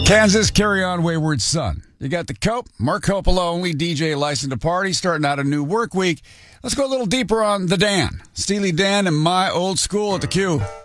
Kansas, carry on, wayward son. You got the Cope, Mark Coppola, only DJ licensed to party, starting out a new work week. Let's go a little deeper on the Dan. Steely Dan and My Old School at the Q.